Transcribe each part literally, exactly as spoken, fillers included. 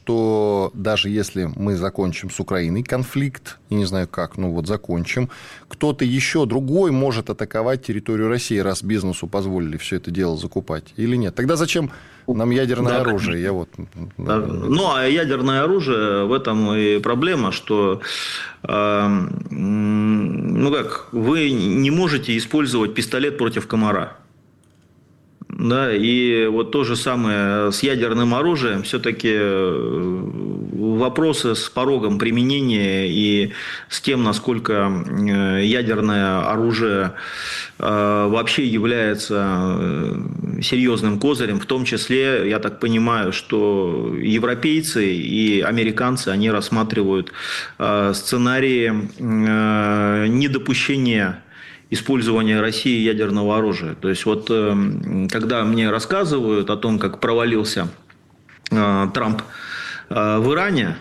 что даже если мы закончим с Украиной конфликт, я не знаю как, ну вот закончим, кто-то еще другой может атаковать территорию России, раз бизнесу позволили все это дело закупать, или нет? Тогда зачем нам ядерное да, оружие? Я вот... да. Ну, а ядерное оружие, в этом и проблема, что э, ну как, вы не можете использовать пистолет против комара. Да, и вот то же самое с ядерным оружием, все-таки вопросы с порогом применения и с тем, насколько ядерное оружие вообще является серьезным козырем, в том числе, я так понимаю, что европейцы и американцы, они рассматривают сценарии недопущения использования России ядерного оружия. То есть, вот когда мне рассказывают о том, как провалился Трамп в Иране,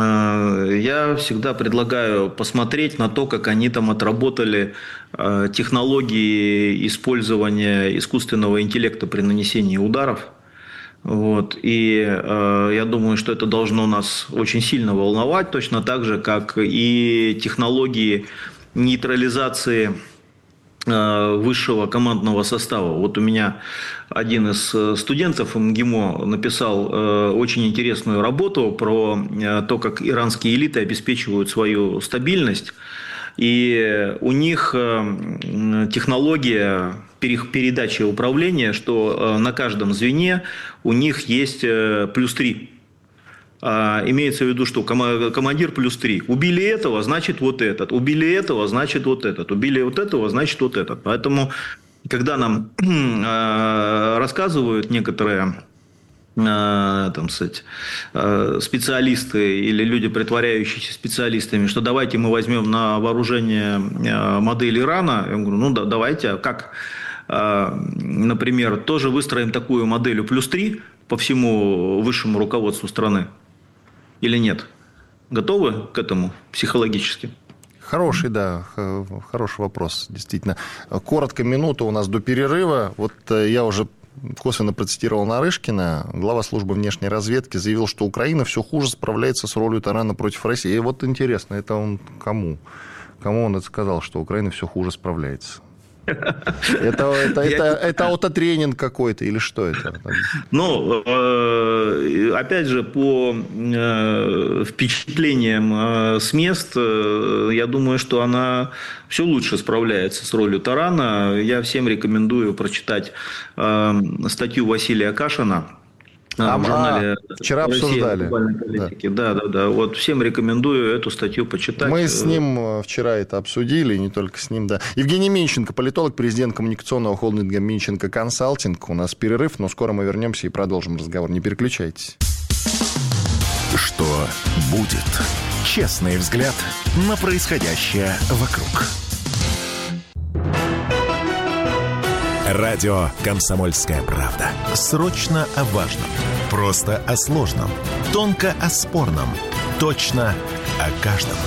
я всегда предлагаю посмотреть на то, как они там отработали технологии использования искусственного интеллекта при нанесении ударов. Вот. И э, я думаю, что это должно нас очень сильно волновать, точно так же, как и технологии нейтрализации высшего командного состава. Вот у меня один из студентов МГИМО написал очень интересную работу про то, как иранские элиты обеспечивают свою стабильность. И у них технология передачи управления, что на каждом звене у них есть плюс три. Имеется в виду, что командир плюс три. Убили этого, значит вот этот. Убили этого, значит вот этот. Убили вот этого, значит вот этот. Поэтому, когда нам рассказывают некоторые там, сказать, специалисты или люди, притворяющиеся специалистами, что давайте мы возьмем на вооружение модель Ирана, я говорю, ну да, давайте. А как, например, тоже выстроим такую модель плюс три по всему высшему руководству страны? Или нет? Готовы к этому психологически? Хороший, да, хороший вопрос, действительно. Коротко, минута у нас до перерыва. Вот я уже косвенно процитировал Нарышкина, глава службы внешней разведки, заявил, что Украина все хуже справляется с ролью тарана против России. И вот интересно, это он кому? Кому он это сказал, что Украина все хуже справляется? Это, это, это, это аутотренинг какой-то или что это? Ну, опять же, по впечатлениям с мест, я думаю, что она все лучше справляется с ролью тарана. Я всем рекомендую прочитать статью Василия Кашина. А, в журнале а, вчера обсуждали. Да. да, да, да. Вот всем рекомендую эту статью почитать. Мы с ним вчера это обсудили, и не только с ним, да. Евгений Минченко, политолог, президент коммуникационного холдинга Минченко Консалтинг. У нас перерыв, но скоро мы вернемся и продолжим разговор. Не переключайтесь. Что будет? Честный взгляд на происходящее вокруг. Радио «Комсомольская правда». Срочно о важном. Просто о сложном. Тонко о спорном. Точно о каждом.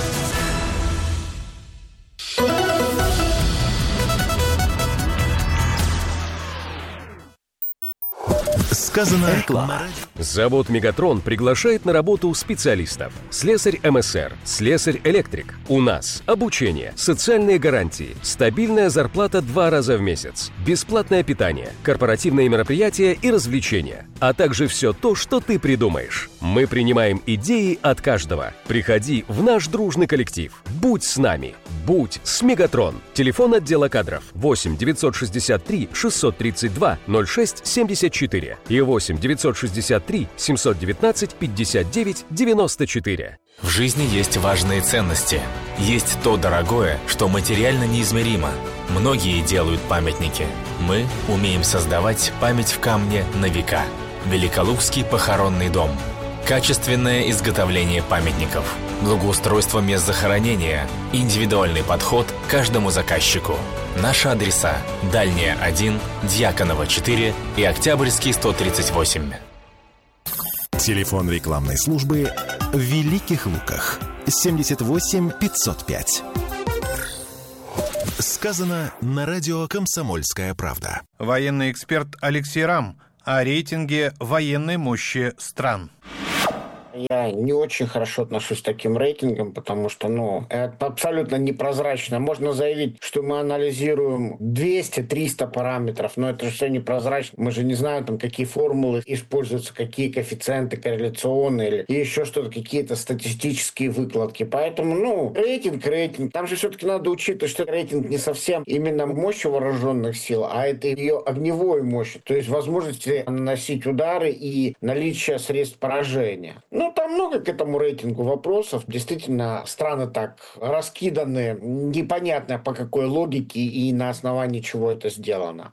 Сказано реклама. Завод «Мегатрон» приглашает на работу специалистов. Слесарь эм эс эр, слесарь-электрик. У нас обучение, социальные гарантии, стабильная зарплата два раза в месяц, бесплатное питание, корпоративные мероприятия и развлечения, а также все то, что ты придумаешь. Мы принимаем идеи от каждого. Приходи в наш дружный коллектив. Будь с нами. Будь с «Мегатрон». Телефон отдела кадров восемь девятьсот шестьдесят три шестьсот тридцать два ноль шесть семьдесят четыре и восемь девятьсот шестьдесят три семьсот девятнадцать пятьдесят девять девяносто четыре. В жизни есть важные ценности. Есть то дорогое, что материально неизмеримо. Многие делают памятники. Мы умеем создавать память в камне на века. Великолукский похоронный дом. Качественное изготовление памятников, благоустройство мест захоронения, индивидуальный подход к каждому заказчику. Наши адреса: Дальняя один, Дьяконова четыре и Октябрьский сто тридцать восемь. Телефон рекламной службы в Великих Луках семьдесят восемь пятьсот пять. Сказано на радио «Комсомольская правда». Военный эксперт Алексей Рам о рейтинге военной мощи стран. Я не очень хорошо отношусь к таким рейтингам, потому что, ну, это абсолютно непрозрачно. Можно заявить, что мы анализируем двести-триста параметров, но это же все непрозрачно. Мы же не знаем, там, какие формулы используются, какие коэффициенты корреляционные или еще что-то, какие-то статистические выкладки. Поэтому, ну, рейтинг, рейтинг. Там же все-таки надо учитывать, что рейтинг не совсем именно мощь вооруженных сил, а это ее огневой мощь, то есть возможности наносить удары и наличие средств поражения. Ну, там много к этому рейтингу вопросов. Действительно, страны так раскиданы, непонятно по какой логике и на основании чего это сделано.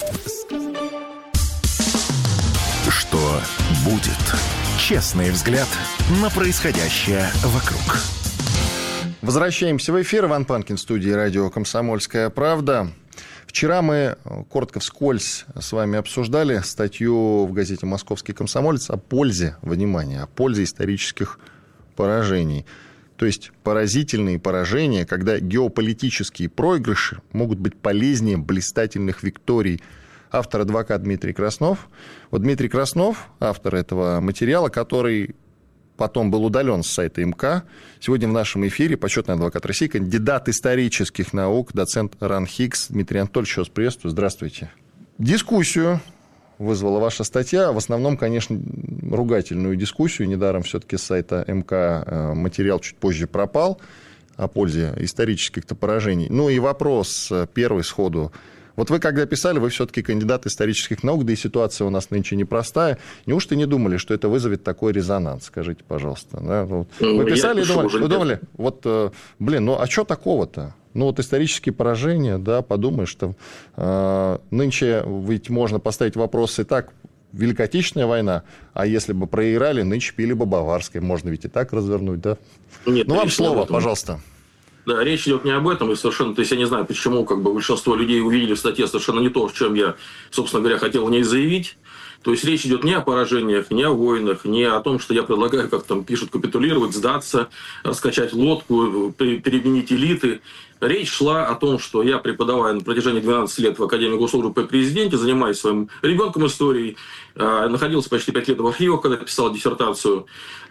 Что будет? Честный взгляд на происходящее вокруг. Возвращаемся в эфир. Иван Панкин в студии радио «Комсомольская правда». Вчера мы коротко вскользь с вами обсуждали статью в газете «Московский комсомолец» о пользе, внимание, о пользе исторических поражений. То есть поразительные поражения, когда геополитические проигрыши могут быть полезнее блистательных викторий. Автор адвокат Дмитрий Краснов. Вот Дмитрий Краснов, автор этого материала, который потом был удален с сайта МК. Сегодня в нашем эфире почетный адвокат России, кандидат исторических наук, доцент РАН ХИКС. Дмитрий Анатольевич, еще раз приветствую. Здравствуйте. Дискуссию вызвала ваша статья. В основном, конечно, ругательную дискуссию. Недаром все-таки с сайта МК материал чуть позже пропал о пользе исторических-то поражений. Ну и вопрос первый сходу. Вот вы, когда писали, вы все-таки кандидат исторических наук, да и ситуация у нас нынче непростая. Неужто не думали, что это вызовет такой резонанс? Скажите, пожалуйста. Да? Вот. Вы писали и думали, вы думали, вот, блин, ну а что такого-то? Ну вот исторические поражения, да, подумаешь, там, э, нынче ведь можно поставить вопросы и так, Великая Отечественная война, а если бы проиграли, нынче пили бы Баварской. Можно ведь и так развернуть, да? Нет, ну вам слово, пожалуйста. Да, речь идет не об этом, и совершенно, то есть я не знаю, почему как бы большинство людей увидели в статье совершенно не то, в чем я, собственно говоря, хотел в ней заявить. То есть речь идет не о поражениях, не о войнах, не о том, что я предлагаю, как там пишут, капитулировать, сдаться, раскачать лодку, переменить элиты. Речь шла о том, что я, преподавая на протяжении двенадцати лет в Академии госслужбы при президенте, занимаясь своим ребенком историей, находился почти пять лет в архивах, когда писал диссертацию,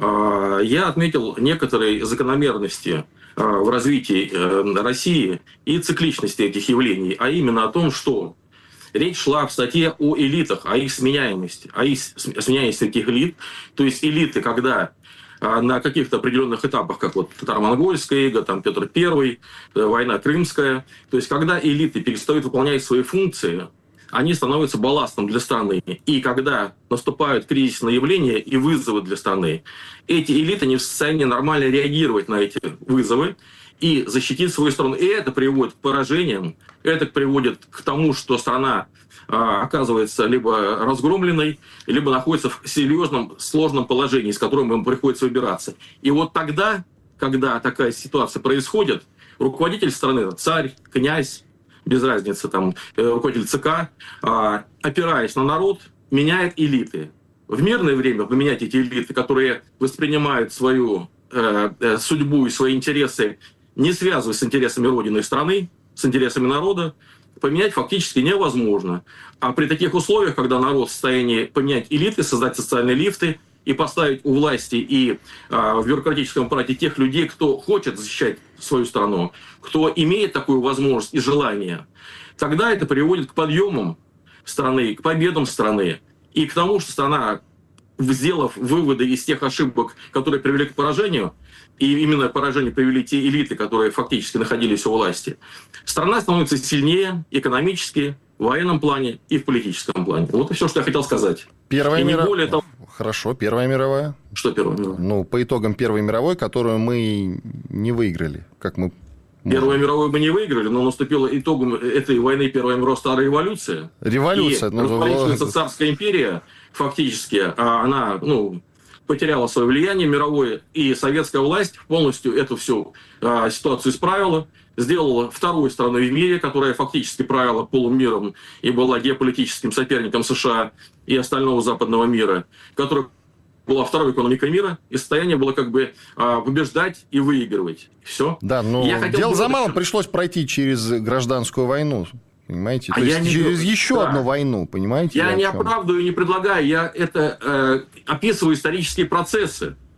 я отметил некоторые закономерности в развитии России и цикличности этих явлений, а именно о том, что речь шла в статье о элитах, о их сменяемости, о их сменяемости этих элит. То есть элиты, когда на каких-то определенных этапах, как вот татаро-монгольская ига, там Петр Первый, война Крымская, то есть когда элиты перестают выполнять свои функции, они становятся балластом для страны. И когда наступают кризисные явления и вызовы для страны, эти элиты не в состоянии нормально реагировать на эти вызовы и защитить свою страну. И это приводит к поражениям, это приводит к тому, что страна а, оказывается либо разгромленной, либо находится в серьезном, сложном положении, с которым им приходится выбираться. И вот тогда, когда такая ситуация происходит, руководитель страны, царь, князь, без разницы, там, руководитель ЦК, а, опираясь на народ, меняет элиты. В мирное время поменять эти элиты, которые воспринимают свою э, э, судьбу и свои интересы, не связываясь с интересами Родины и страны, с интересами народа, поменять фактически невозможно. А при таких условиях, когда народ в состоянии поменять элиты, создать социальные лифты и поставить у власти и а, в бюрократическом аппарате тех людей, кто хочет защищать свою страну, кто имеет такую возможность и желание, тогда это приводит к подъемам страны, к победам страны и к тому, что страна, сделав выводы из тех ошибок, которые привели к поражению, и именно поражение привели те элиты, которые фактически находились у власти, страна становится сильнее экономически, в военном плане и в политическом плане. Вот и все, что я хотел сказать. Первая мировая. Того... Хорошо, Первая мировая. Что Первая мировая? Ну, по итогам Первой мировой, которую мы не выиграли, как мы... Первую мировую мы не выиграли, но наступила итогом этой войны Первая мировая старая революция. Революция. И распорядительница царская империя, фактически, она, ну, потеряла свое влияние мировое, и советская власть полностью эту всю а, ситуацию исправила, сделала второй страной в мире, которая фактически правила полумиром и была геополитическим соперником США и остального западного мира, которая была второй экономикой мира, и состояние было как бы а, побеждать и выигрывать. Все. Да, но дело за малым, пришлось пройти через гражданскую войну. Понимаете? А То есть через не... еще да. одну войну, понимаете? Я, я не оправдываю и не предлагаю, я это э, описываю исторические процессы.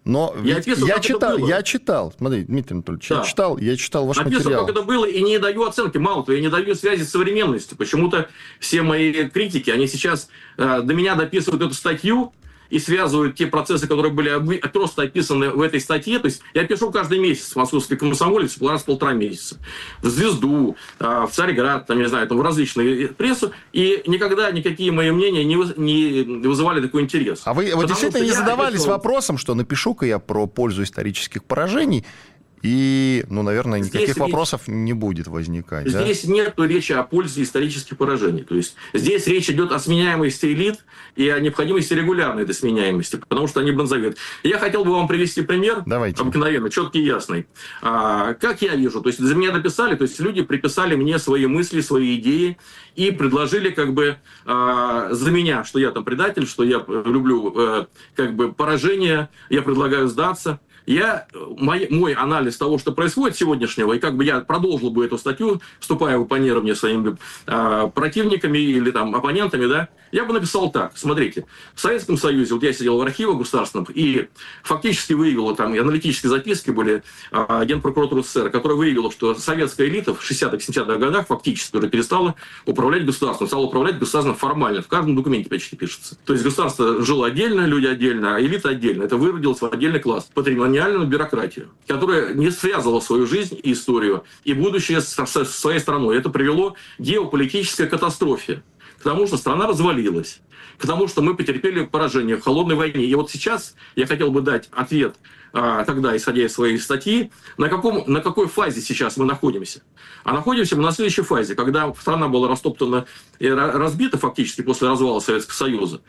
Но я, я читал, я читал, смотри, Дмитрий Анатольевич, да. я читал, я читал ваш Написано, материал. как это было, и не даю оценки. Мало того, я не даю связи с современностью. Почему-то все мои критики, они сейчас э, до меня дописывают эту статью и связывают те процессы, которые были просто описаны в этой статье. То есть я пишу каждый месяц в «Московской комсомолец» раз в полтора месяца. В «Звезду», в «Царьград», там, не знаю, там, в различные прессу. И никогда никакие мои мнения не, не вызывали такой интерес. А вы вот действительно не задавались описал... вопросом, что напишу-ка я про пользу исторических поражений, и, ну, наверное, никаких здесь вопросов речь, не будет возникать. Здесь да? нет речи о пользе исторических поражений. То есть здесь речь идет о сменяемости элит и о необходимости регулярной этой сменяемости, потому что они бронзовеют. Я хотел бы вам привести пример, Давайте. обыкновенно, четкий и ясный. А, как я вижу, то есть за меня написали, то есть люди приписали мне свои мысли, свои идеи и предложили как бы а, за меня, что я там предатель, что я люблю а, как бы поражение, я предлагаю сдаться. Я, мой, мой анализ того, что происходит сегодняшнего, и как бы я продолжил бы эту статью, вступая в оппонирование своими э, противниками или там оппонентами, да, я бы написал так. Смотрите, в Советском Союзе, вот я сидел в архивах государственных, и фактически выявила, там, и аналитические записки были э, Генпрокуратуры СССР, которая выявила, что советская элита в шестидесятых-семидесятых годах фактически уже перестала управлять государством, стала управлять государством формально. В каждом документе почти пишется. То есть государство жило отдельно, люди отдельно, а элита отдельно. Это выродилось в отдельный класс. Патримониальную бюрократию, которая не связывала свою жизнь и историю, и будущее со своей страной. Это привело к геополитической катастрофе, к тому, что страна развалилась, к тому, что мы потерпели поражение в холодной войне. И вот сейчас я хотел бы дать ответ а, тогда, исходя из своей статьи, на, каком, на какой фазе сейчас мы находимся. А находимся мы на следующей фазе, когда страна была растоптана и разбита фактически после развала Советского Союза.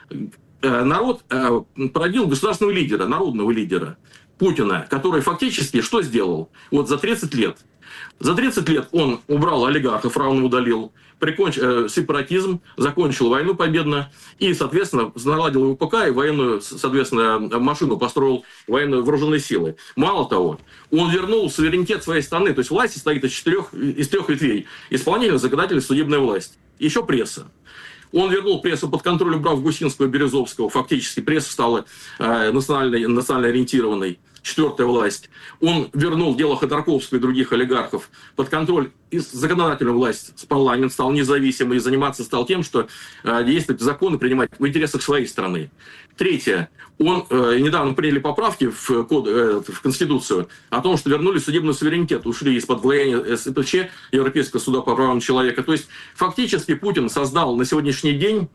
Народ породил государственного лидера, народного лидера Путина, который фактически что сделал? Вот за тридцать лет. За тридцать лет он убрал олигархов, равно удалил, прикончил э, сепаратизм, закончил войну победно и, соответственно, наладил ВПК и военную, соответственно, машину, построил военные вооруженные силы. Мало того, он вернул суверенитет своей страны, то есть власть состоит из, четырех, из трех ветвей. Исполнительная, законодательная, судебная власть. Еще пресса. Он вернул прессу под контроль, убрав Гусинского и Березовского. Фактически пресса стала э, национально, национально ориентированной. Четвертая власть. Он вернул дело Ходорковского и других олигархов под контроль и законодательную власть. Парламент стал независимым и заниматься стал тем, что э, действовать законы принимать в интересах своей страны. Третье. Он э, недавно приняли поправки в, код, э, в Конституцию о том, что вернули судебный суверенитет, ушли из-под влияния СПЧ, Европейского суда по правам человека. То есть фактически Путин создал на сегодняшний день,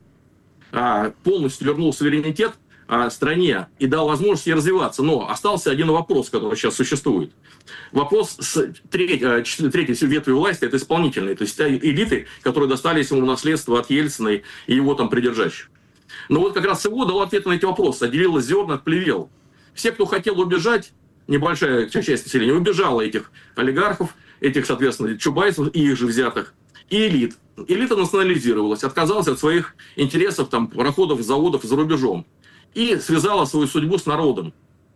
э, полностью вернул суверенитет стране и дал возможность ей развиваться. Но остался один вопрос, который сейчас существует. Вопрос с третьей, третьей ветви власти – это исполнительные, то есть элиты, которые достались ему в наследство от Ельцина и его там придержащих. Но вот как раз его дал ответ на эти вопросы. Отделил зерна от плевел. Все, кто хотел убежать, небольшая часть населения, убежала этих олигархов, этих, соответственно, чубайцев и их же взятых, и элит. Элита национализировалась, отказалась от своих интересов, там, пароходов, заводов за рубежом. И связала свою судьбу с народом.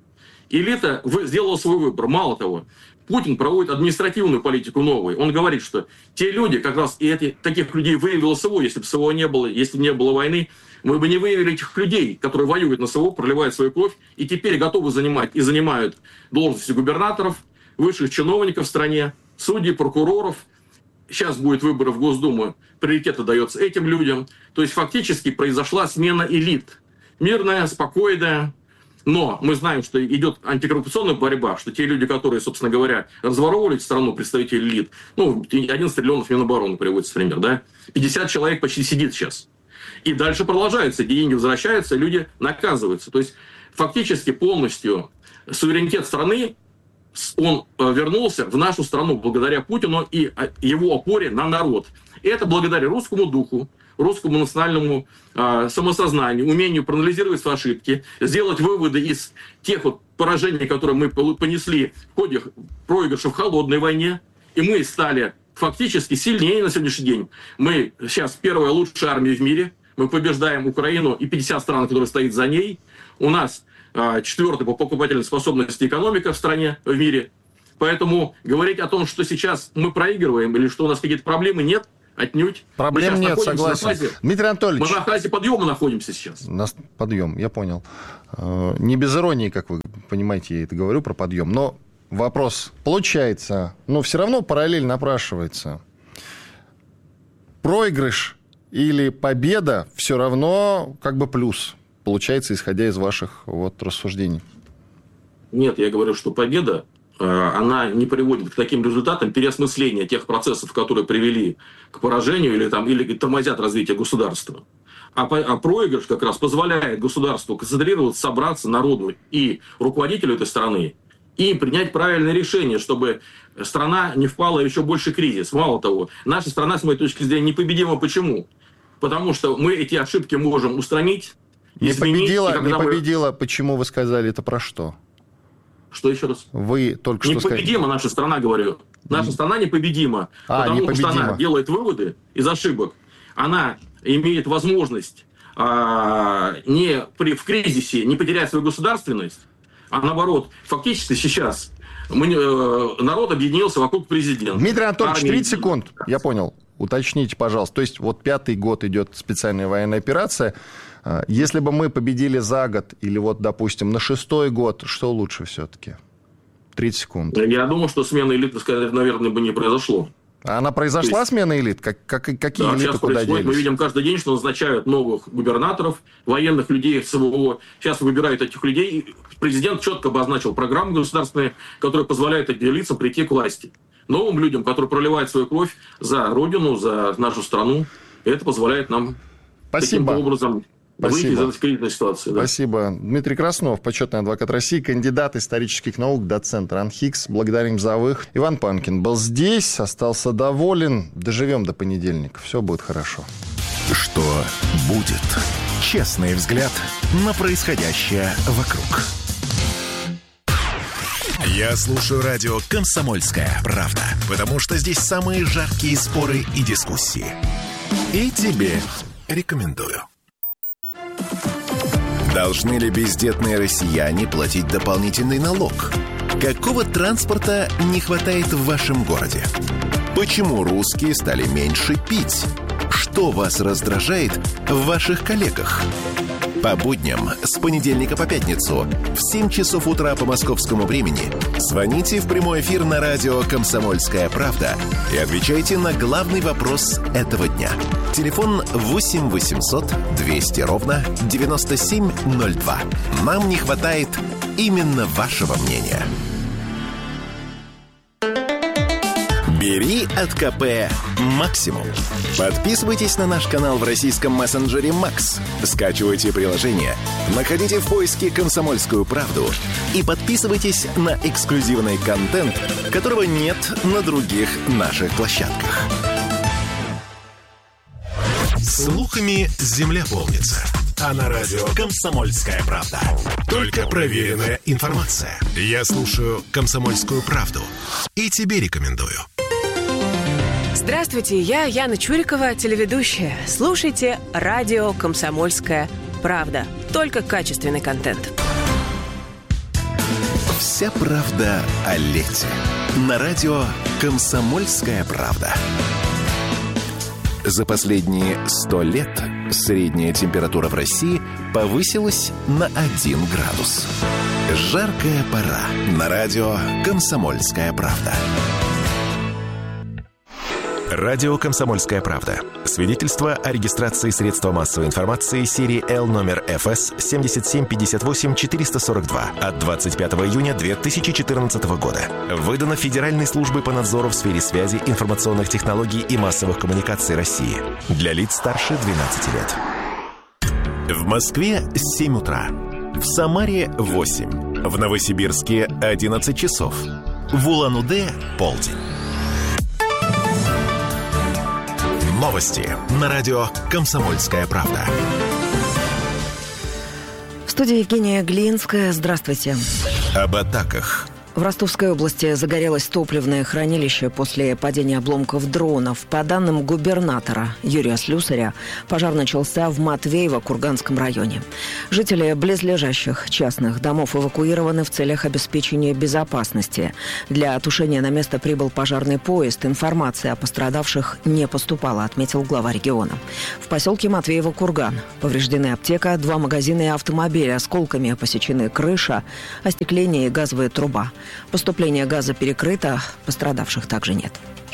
Элита сделала свой выбор. Мало того, Путин проводит административную политику новую. Он говорит, что те люди, как раз и эти, таких людей выявило СВО, если бы СВО не было, если бы не было войны, мы бы не выявили этих людей, которые воюют на СВО, проливают свою кровь и теперь готовы занимать и занимают должности губернаторов, высших чиновников в стране, судей, прокуроров. Сейчас будет выборы в Госдуму, приоритет дается этим людям. То есть фактически произошла смена элит. Мирная, спокойная, но мы знаем, что идет антикоррупционная борьба, что те люди, которые, собственно говоря, разворовывали страну, представители элит, ну, одиннадцать триллионов Минобороны приводится пример, да, пятьдесят человек почти сидит сейчас. И дальше продолжается, деньги возвращаются, люди наказываются. То есть фактически полностью суверенитет страны, он вернулся в нашу страну благодаря Путину и его опоре на народ. И это благодаря русскому духу, русскому национальному э, самосознанию, умению проанализировать свои ошибки, сделать выводы из тех вот поражений, которые мы понесли в ходе проигрыша в холодной войне, и мы стали фактически сильнее на сегодняшний день. Мы сейчас первая лучшая армия в мире, мы побеждаем Украину и пятьдесят стран, которые стоят за ней. У нас э, четвертая по покупательной способности экономика в стране, в мире. Поэтому говорить о том, что сейчас мы проигрываем или что у нас какие-то проблемы, нет. Отнюдь. Проблем нет, согласен. Фазе, Дмитрий Анатольевич. Мы на фазе подъема находимся сейчас. У нас подъем, я понял. Не без иронии, как вы понимаете, я это говорю про подъем. Но вопрос получается, но все равно параллель напрашивается. Проигрыш или победа все равно как бы плюс. Получается, исходя из ваших вот рассуждений. Нет, я говорю, что победа, она не приводит к таким результатам переосмысления тех процессов, которые привели к поражению или, там, или тормозят развитие государства. А, а проигрыш как раз позволяет государству концентрироваться, собраться, народу и руководителю этой страны, и принять правильное решение, чтобы страна не впала в еще больше кризис. Мало того, наша страна, с моей точки зрения, непобедима. Почему? Потому что мы эти ошибки можем устранить, не изменить. Победила, не мы... победила, почему вы сказали, это про что? Что еще раз? Вы только что сказали. Непобедима наша страна, говорю. Наша страна непобедима, а, потому непобедима. что она делает выводы из ошибок. Она имеет возможность а, не при, в кризисе не потерять свою государственность, а наоборот, фактически сейчас мы, э, народ объединился вокруг президента. Дмитрий Анатольевич, тридцать секунд, я понял. Уточните, пожалуйста. То есть вот пятый год идет специальная военная операция. Если бы мы победили за год или вот, допустим, на шестой год, что лучше все-таки? тридцать секунд. Я думаю, что смена элиты, наверное, бы не произошло. А она произошла, есть... смена элит? Как, как, какие да, элиты сейчас куда делись? Мы видим каждый день, что назначают новых губернаторов, военных людей СВО. Сейчас выбирают этих людей. Президент четко обозначил программу государственную, которая позволяет этим лицам прийти к власти. Новым людям, которые проливают свою кровь за Родину, за нашу страну. И это позволяет нам Спасибо. таким образом... Спасибо. Выйти из этой кризисной ситуации. Да. Спасибо. Дмитрий Краснов, почетный адвокат России, кандидат исторических наук, доцент РАНХИКС. Благодарим за выход. Иван Панкин был здесь, остался доволен. Доживем до понедельника. Все будет хорошо. Что будет? Честный взгляд на происходящее вокруг. Я слушаю радио «Комсомольская правда», потому что здесь самые жаркие споры и дискуссии. И тебе рекомендую. Должны ли бездетные россияне платить дополнительный налог? Какого транспорта не хватает в вашем городе? Почему русские стали меньше пить? Что вас раздражает в ваших коллегах? По будням с понедельника по пятницу в семь часов утра по московскому времени звоните в прямой эфир на радио «Комсомольская правда» и отвечайте на главный вопрос этого дня. Телефон восемь восемьсот двести ровно девяносто семь ноль два. Нам не хватает именно вашего мнения. Бери от ка пэ максимум. Подписывайтесь на наш канал в российском мессенджере Макс. Скачивайте приложение, находите в поиске «Комсомольскую правду» и подписывайтесь на эксклюзивный контент, которого нет на других наших площадках. Слухами земля полнится. А на радио «Комсомольская правда» только проверенная информация. Я слушаю «Комсомольскую правду» и тебе рекомендую. Здравствуйте, я Яна Чурикова, телеведущая. Слушайте радио «Комсомольская правда». Только качественный контент. Вся правда о лете. На радио «Комсомольская правда». За последние сто лет средняя температура в России повысилась на один градус. Жаркая пора. На радио «Комсомольская правда». Радио «Комсомольская правда». Свидетельство о регистрации средства массовой информации серии Л номер эф эс семь семь пять восемь четыре сорок два от двадцать пятого июня две тысячи четырнадцатого года. Выдано Федеральной службой по надзору в сфере связи, информационных технологий и массовых коммуникаций России. Для лиц старше двенадцати лет. В Москве семь утра. В Самаре восемь. В Новосибирске одиннадцать часов. В Улан-Удэ полдень. Новости на радио «Комсомольская правда». В студии Евгения Глинская. Здравствуйте. Об атаках, В Ростовской области загорелось топливное хранилище после падения обломков дронов. По данным губернатора Юрия Слюсаря, пожар начался в Матвеево, Курганском районе. Жители близлежащих частных домов эвакуированы в целях обеспечения безопасности. Для тушения на место прибыл пожарный поезд. Информация о пострадавших не поступала, отметил глава региона. В поселке Матвеево-Курган повреждены аптека, два магазина и автомобиль. Осколками посечены крыша, остекление и газовая труба. Поступление газа перекрыто, пострадавших также нет.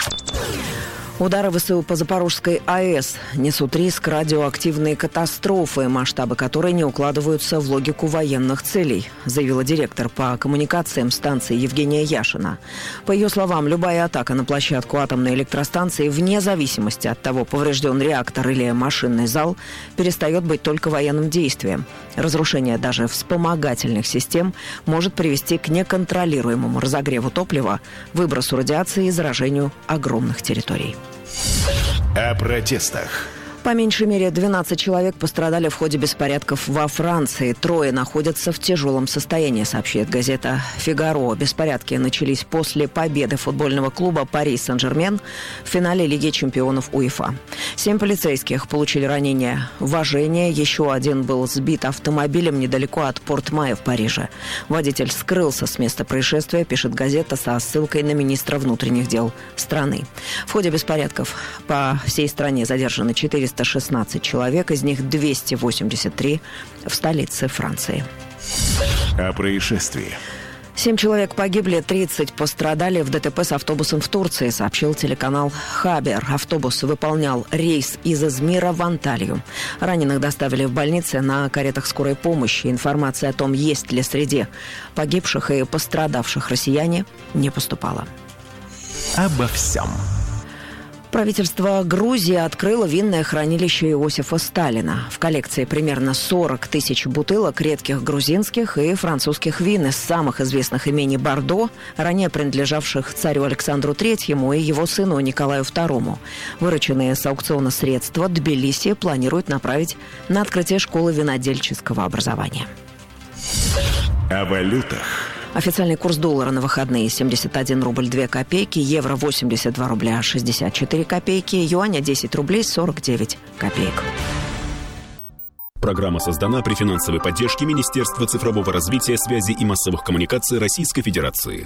Удары ВСУ по Запорожской АЭС несут риск радиоактивной катастрофы, масштабы которой не укладываются в логику военных целей, заявила директор по коммуникациям станции Евгения Яшина. По ее словам, любая атака на площадку атомной электростанции, вне зависимости от того, поврежден реактор или машинный зал, перестает быть только военным действием. Разрушение даже вспомогательных систем может привести к неконтролируемому разогреву топлива, выбросу радиации и заражению огромных территорий. О протестах. По меньшей мере двенадцать человек пострадали в ходе беспорядков во Франции. Трое находятся в тяжелом состоянии, сообщает газета «Фигаро». Беспорядки начались после победы футбольного клуба «Пари Сен-Жермен» в финале Лиги чемпионов УЕФА. Семь полицейских получили ранения в Ажене. Еще один был сбит автомобилем недалеко от Порт-Майя в Париже. Водитель скрылся с места происшествия, пишет газета со ссылкой на министра внутренних дел страны. В ходе беспорядков по всей стране задержаны четыреста шестнадцать человек, из них двести восемьдесят три в столице Франции. О происшествии. Семь человек погибли, тридцать пострадали в ДТП с автобусом в Турции, сообщил телеканал «Хабер». Автобус выполнял рейс из Измира в Анталью. Раненых доставили в больницы на каретах скорой помощи. Информация о том, есть ли среди погибших и пострадавших россияне, не поступала. Обо всем. Правительство Грузии открыло винное хранилище Иосифа Сталина. В коллекции примерно сорок тысяч бутылок редких грузинских и французских вин из самых известных имений Бордо, ранее принадлежавших царю Александру Третьему и его сыну Николаю Второму. Вырученные с аукциона средства Тбилиси планирует направить на открытие школы винодельческого образования. О валютах. Официальный курс доллара на выходные семьдесят один рубль две копейки, евро восемьдесят два рубля шестьдесят четыре копейки, юаня десять рублей сорок девять копеек. Программа создана при финансовой поддержке Министерства цифрового развития, связи и массовых коммуникаций Российской Федерации.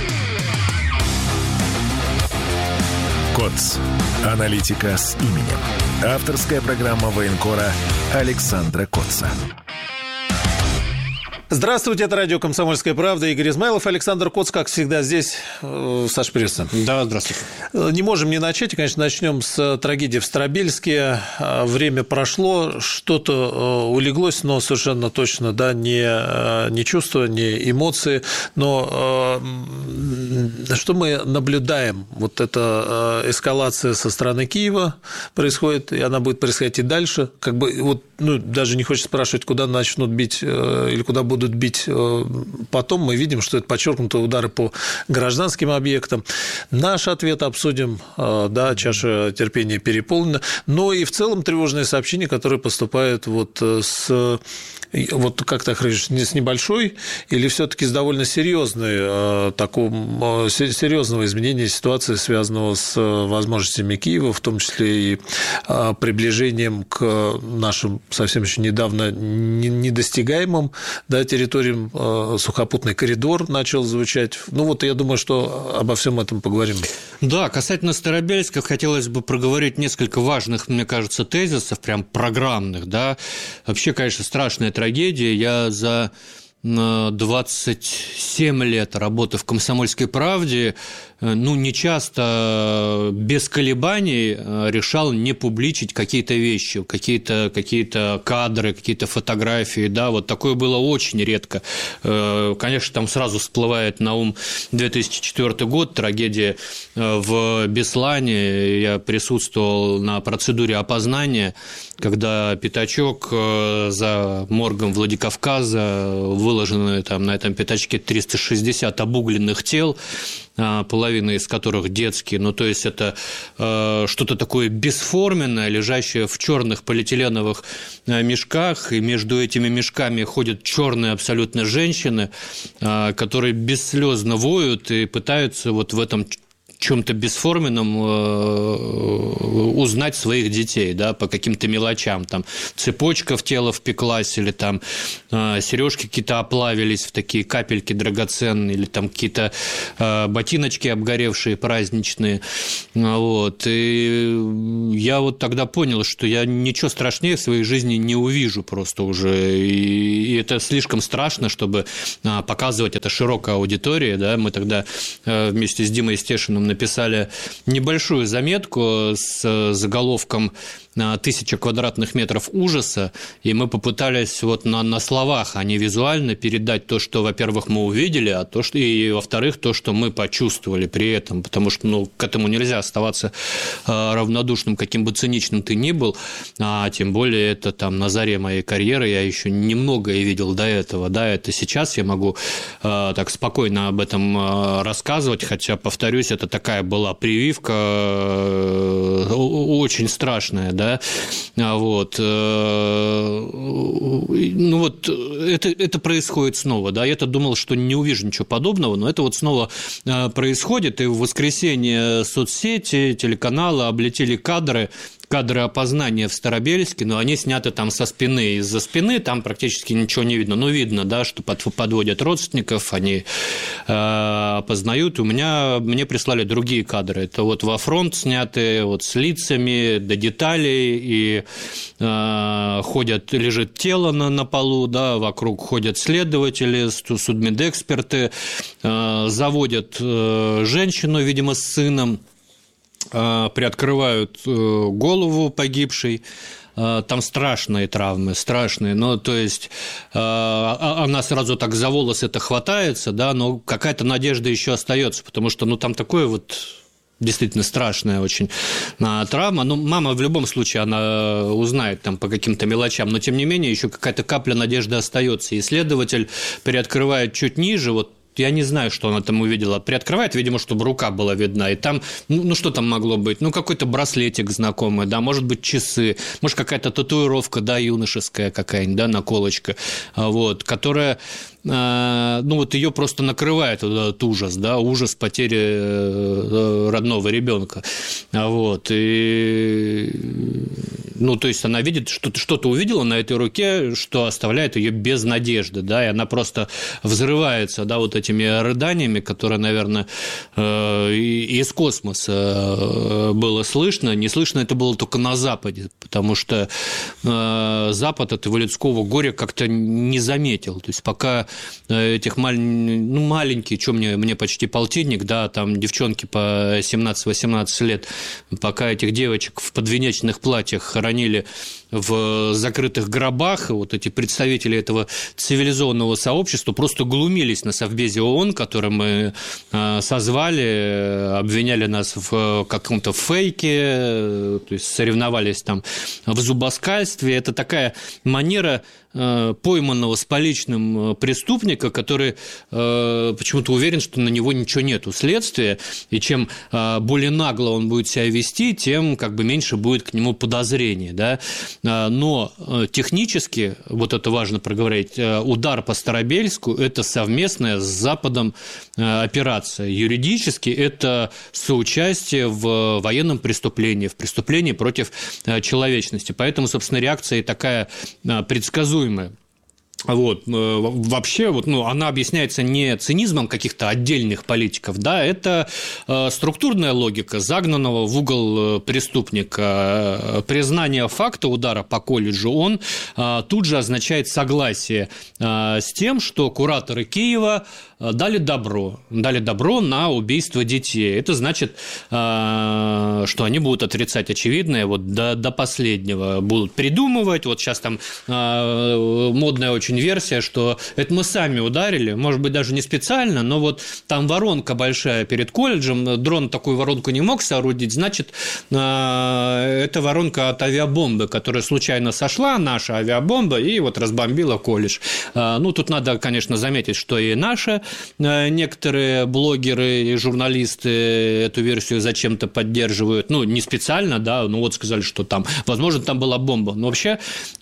КОЦ. Аналитика с именем. Авторская программа военкора Александра Коца. Здравствуйте, это радио «Комсомольская правда». Игорь Измайлов, Александр Коц, как всегда, здесь. Саша, приветствую. Да, здравствуйте. Не можем не начать. И, конечно, начнем с трагедии в Старобельске. Время прошло, что-то улеглось, но совершенно точно, да, не, не чувства, не эмоции. Но что мы наблюдаем? Вот эта эскалация со стороны Киева происходит, и она будет происходить и дальше. Как бы, вот, ну, даже не хочется спрашивать, куда начнут бить или куда будут будут бить потом, мы видим, что это подчеркнуто удары по гражданским объектам. Наш ответ обсудим, да, чаша терпения переполнена, но и в целом тревожные сообщения, которые поступают вот с, вот как так, с небольшой или все-таки с довольно серьезной, такого серьезного изменения ситуации, связанного с возможностями Киева, в том числе и приближением к нашим совсем еще недавно недостигаемым, да, территориям. Сухопутный коридор начал звучать. Ну вот я думаю, что обо всем этом поговорим. Да, касательно Старобельска хотелось бы проговорить несколько важных, мне кажется, тезисов, прям программных. Да. Вообще, конечно, страшная трагедия. Я за двадцать семь лет работы в «Комсомольской правде», ну, не часто без колебаний решал не публичить какие-то вещи, какие-то, какие-то кадры, какие-то фотографии, да, вот такое было очень редко. Конечно, там сразу всплывает на ум две тысячи четвёртый год, трагедия в Беслане, я присутствовал на процедуре опознания, когда пятачок за моргом Владикавказа выложены там на этом пятачке триста шестьдесят обугленных тел, половина из которых детские, ну, то есть это э, что-то такое бесформенное, лежащее в черных полиэтиленовых мешках, и между этими мешками ходят черные абсолютно женщины, э, которые бесслезно воют и пытаются вот в этом чем-то бесформенном узнать своих детей, да, по каким-то мелочам, там цепочка в тело впеклась, или там сережки какие-то оплавились в такие капельки драгоценные, или там какие-то ботиночки обгоревшие праздничные, вот, и я вот тогда понял, что я ничего страшнее в своей жизни не увижу просто уже, и это слишком страшно, чтобы показывать это широкой аудитории, да, мы тогда вместе с Димой Стешиным написали небольшую заметку с заголовком «Тысяча квадратных метров ужаса», и мы попытались вот на, на словах, а не визуально передать то, что, во-первых, мы увидели, а то, что, и, во-вторых, то, что мы почувствовали при этом, потому что, ну, к этому нельзя оставаться равнодушным, каким бы циничным ты ни был, а тем более это там на заре моей карьеры, я еще немногое видел до этого, да, это сейчас я могу так спокойно об этом рассказывать, хотя, повторюсь, это такая была прививка очень страшная, да, Да, вот, ну вот это, это происходит снова, да, я-то думал, что не увижу ничего подобного, но это вот снова происходит, и в воскресенье соцсети, телеканалы облетели кадры, кадры опознания в Старобельске, но они сняты там со спины, из-за спины там практически ничего не видно, ну, видно, да, что подводят родственников, они э, опознают, у меня, мне прислали другие кадры, это вот во фронт сняты, вот с лицами, до деталей, и э, ходят, лежит тело на, на полу, да, вокруг ходят следователи, судмедэксперты, э, заводят э, женщину, видимо, с сыном, приоткрывают голову погибшей, там страшные травмы, страшные, ну, то есть она сразу так за волосы это хватается, да, но какая-то надежда еще остается, потому что, ну, там такое вот действительно страшная очень травма, ну, мама в любом случае, она узнает там по каким-то мелочам, но, тем не менее, еще какая-то капля надежды остается, и следователь приоткрывает чуть ниже, вот, я не знаю, что она там увидела. Приоткрывает, видимо, чтобы рука была видна. И там, ну, ну что там могло быть? Ну, какой-то браслетик знакомый, да, может быть, часы, может, какая-то татуировка, да, юношеская какая-нибудь, да, наколочка, вот, которая, ну, вот ее просто накрывает этот ужас, да, ужас потери родного ребенка, вот, и, ну, то есть она видит, что что-то увидела на этой руке, что оставляет ее без надежды, да, и она просто взрывается, да, вот этими рыданиями, которые, наверное, из космоса было слышно, не слышно это было только на Западе, потому что Запад этого людского горя как-то не заметил, то есть пока этих маль... ну, маленьких, что мне, мне почти полтинник, да, там девчонки по семнадцать-восемнадцать лет, пока этих девочек в подвенечных платьях хоронили в закрытых гробах, вот эти представители этого цивилизованного сообщества просто глумились на Совбезе ООН, который мы созвали, обвиняли нас в каком-то фейке, то есть соревновались там в зубоскальстве. Это такая манера пойманного с поличным преступника, который почему-то уверен, что на него ничего нету следствия, и чем более нагло он будет себя вести, тем как бы меньше будет к нему подозрений, да? Но технически, вот это важно проговорить, удар по Старобельску – это совместная с Западом операция. Юридически это соучастие в военном преступлении, в преступлении против человечности. Поэтому, собственно, реакция такая предсказуемая. Вот, вообще, вот, ну, она объясняется не цинизмом каких-то отдельных политиков, да, это структурная логика загнанного в угол преступника. Признание факта удара по колледжу, он тут же означает согласие с тем, что кураторы Киева дали добро, дали добро на убийство детей. Это значит, что они будут отрицать очевидное вот до, до последнего, будут придумывать. Вот сейчас там модная очень инверсия, что это мы сами ударили, может быть, даже не специально, но вот там воронка большая перед колледжем, дрон такую воронку не мог соорудить, значит, это воронка от авиабомбы, которая случайно сошла, наша авиабомба, и вот разбомбила колледж. Ну, тут надо, конечно, заметить, что и наши некоторые блогеры и журналисты эту версию зачем-то поддерживают, ну, не специально, да, ну, вот сказали, что там, возможно, там была бомба, но вообще,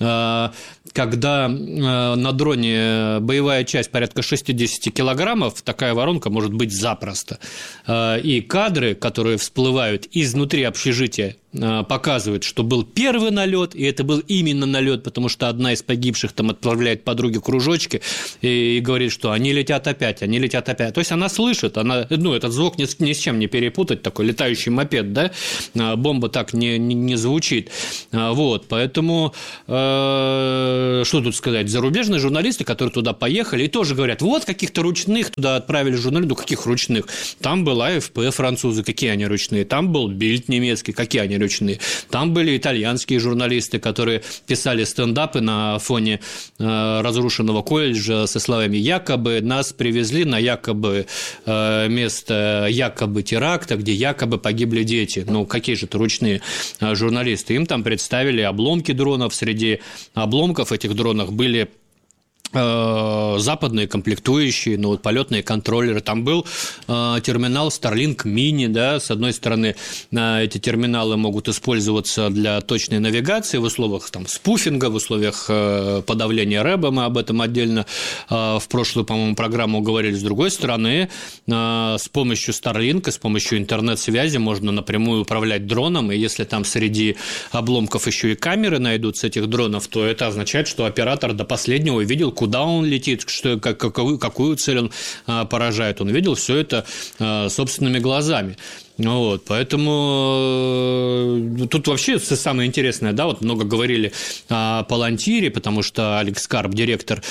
когда на дроне боевая часть порядка шестьдесят килограммов, такая воронка может быть запросто. И кадры, которые всплывают изнутри общежития, показывают, что был первый налет, и это был именно налет, потому что одна из погибших там отправляет подруге кружочки и говорит, что они летят опять, они летят опять. То есть она слышит, она, ну, этот звук ни с, ни с чем не перепутать, такой летающий мопед, да, бомба так не, не, не звучит. Вот, поэтому, э, что тут сказать, зарубежные журналисты, которые туда поехали, и тоже говорят, вот каких-то ручных туда отправили журналистов, ну, каких ручных? Там была эф пэ французы, какие они ручные, там был Бильд немецкий, какие они ручные. Там были итальянские журналисты, которые писали стендапы на фоне э, разрушенного колледжа со словами «якобы нас привезли на якобы э, место якобы теракта, где якобы погибли дети». Ну, какие же это ручные э, журналисты? Им там представили обломки дронов. Среди обломков этих дронов были западные комплектующие, ну, вот полетные контроллеры. Там был э, терминал Starlink Mini, да, с одной стороны, э, эти терминалы могут использоваться для точной навигации в условиях там спуфинга, в условиях э, подавления рэба, мы об этом отдельно э, в прошлую, по-моему, программу говорили. С другой стороны, э, с помощью Starlink, с помощью интернет-связи можно напрямую управлять дроном, и если там среди обломков еще и камеры найдутся этих дронов, то это означает, что оператор до последнего видел, куда он летит, что, как, какую, какую цель он а, поражает. Он видел все это а, собственными глазами. Вот, поэтому тут вообще самое интересное, да, вот много говорили о Палантире, потому что Алекс Карп, директор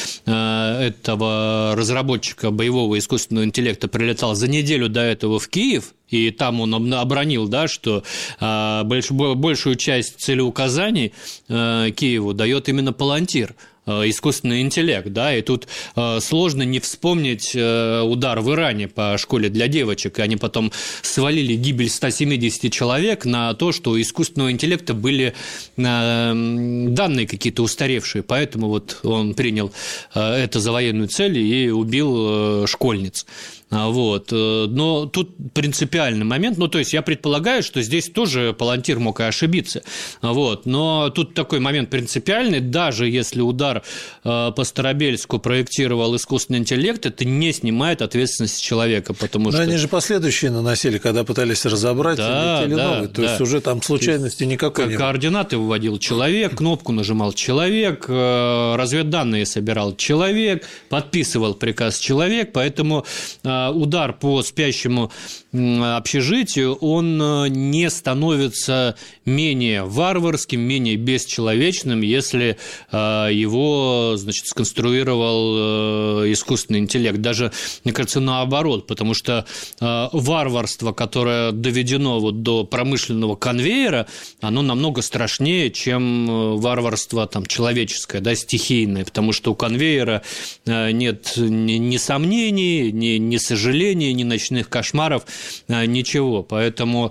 этого разработчика боевого искусственного интеллекта, прилетал за неделю до этого в Киев, и там он обронил, да, что большую часть целеуказаний Киеву дает именно Палантир, искусственный интеллект, да, и тут э, сложно не вспомнить э, удар в Иране по школе для девочек, и они потом свалили гибель ста семидесяти человек на то, что у искусственного интеллекта были э, данные какие-то устаревшие, поэтому вот он принял э, это за военную цель и убил э, школьниц. Вот. Но тут принципиальный момент, ну, то есть я предполагаю, что здесь тоже Палантир мог и ошибиться, вот. Но тут такой момент принципиальный, даже если удар по Старобельску проектировал искусственный интеллект, это не снимает ответственность человека, потому Но что… они же последующие наносили, когда пытались разобрать, да, летели да, новые, то да. есть уже там случайности никакой не было. Координаты выводил человек, кнопку нажимал человек, разведданные собирал человек, подписывал приказ человек, поэтому удар по спящему общежитию, он не становится менее варварским, менее бесчеловечным, если его, значит, сконструировал искусственный интеллект. Даже, мне кажется, наоборот, потому что варварство, которое доведено вот до промышленного конвейера, оно намного страшнее, чем варварство там, человеческое, да, стихийное, потому что у конвейера нет ни, ни сомнений, ни, ни сожалений, ни ночных кошмаров, ничего. Поэтому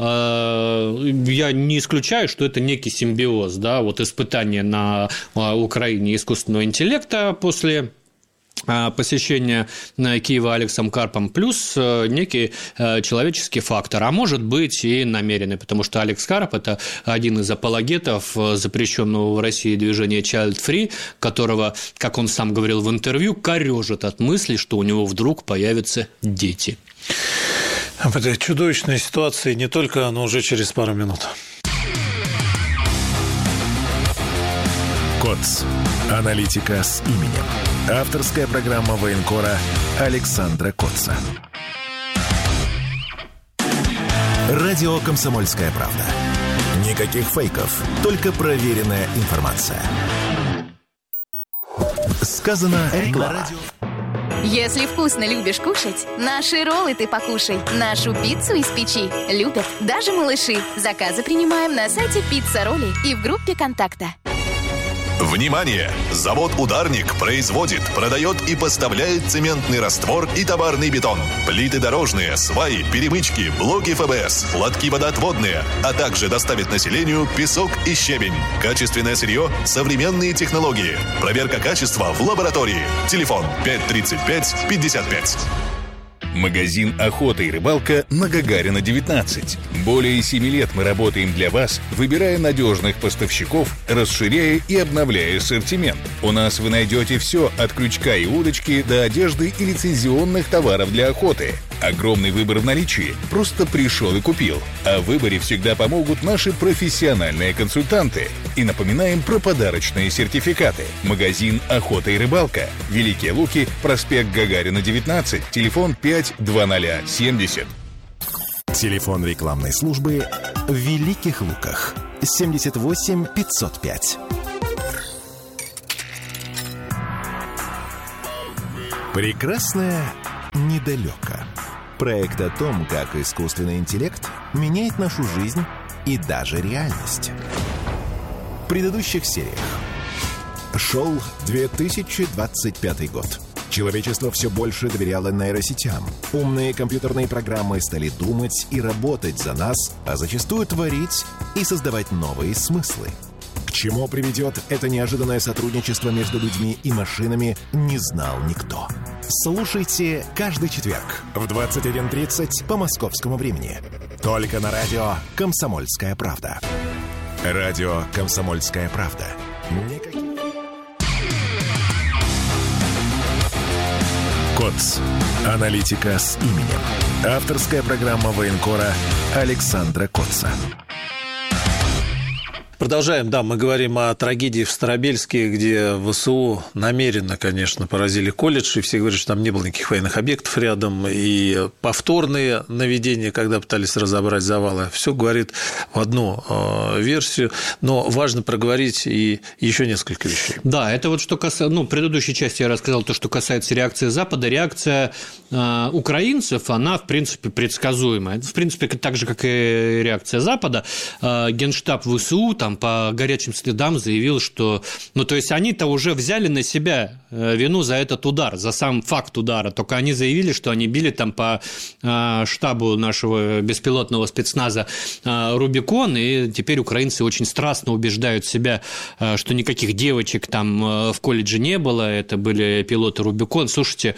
э, я не исключаю, что это некий симбиоз, да, вот испытание на Украине искусственного интеллекта после посещения Киева Алексом Карпом, плюс некий человеческий фактор, а может быть и намеренный, потому что Алекс Карп – это один из апологетов запрещенного в России движения Child Free, которого, как он сам говорил в интервью, корежит от мысли, что у него вдруг появятся дети. В этой чудовищной ситуации не только, но уже через пару минут. КОЦ. Аналитика с именем. Авторская программа военкора Александра Котца. Радио «Комсомольская правда». Никаких фейков, только проверенная информация. Сказано на радио. Если вкусно любишь кушать, наши роллы ты покушай. Нашу пиццу из печи любят даже малыши. Заказы принимаем на сайте «Пицца Ролли» и в группе «Контакта». Внимание! Завод «Ударник» производит, продает и поставляет цементный раствор и товарный бетон, плиты дорожные, сваи, перемычки, блоки эф бэ эс, лотки водоотводные, а также доставит населению песок и щебень. Качественное сырье, современные технологии. Проверка качества в лаборатории. Телефон пять тридцать пять пятьдесят пять. Магазин «Охота и рыбалка» на Гагарина, девятнадцать. Более семи лет мы работаем для вас, выбирая надежных поставщиков, расширяя и обновляя ассортимент. У нас вы найдете все от крючка и удочки до одежды и лицензионных товаров для охоты. Огромный выбор в наличии. Просто пришел и купил. А в выборе всегда помогут наши профессиональные консультанты. И напоминаем про подарочные сертификаты. Магазин «Охота и рыбалка». Великие Луки, проспект Гагарина, девятнадцать, телефон пять два ноль семьдесят. Телефон рекламной службы в Великих Луках. семьдесят восемь пятьсот пять. Прекрасное недалеко. Проект о том, как искусственный интеллект меняет нашу жизнь и даже реальность. В предыдущих сериях. Шел две тысячи двадцать пятый год. Человечество все больше доверяло нейросетям. Умные компьютерные программы стали думать и работать за нас, а зачастую творить и создавать новые смыслы. К чему приведет это неожиданное сотрудничество между людьми и машинами, не знал никто. Слушайте каждый четверг в двадцать один тридцать по московскому времени. Только на радио «Комсомольская правда». Радио «Комсомольская правда». Никаких... КОЦ. Аналитика с именем. Авторская программа военкора Александра Коца. Продолжаем. Да, мы говорим о трагедии в Старобельске, где ВСУ намеренно, конечно, поразили колледж, и все говорят, что там не было никаких военных объектов рядом, и повторные наведения, когда пытались разобрать завалы, все говорит в одну э, версию, но важно проговорить и еще несколько вещей. Да, это вот что касается, ну, в предыдущей части я рассказал то, что касается реакции Запада. Реакция э, украинцев, она, в принципе, предсказуемая. В принципе, так же, как и реакция Запада. Э, Генштаб ВСУ, там, по горячим следам заявил, что... Ну, то есть, они-то уже взяли на себя вину за этот удар, за сам факт удара, только они заявили, что они били там по штабу нашего беспилотного спецназа «Рубикон», и теперь украинцы очень страстно убеждают себя, что никаких девочек там в колледже не было, это были пилоты «Рубикон». Слушайте,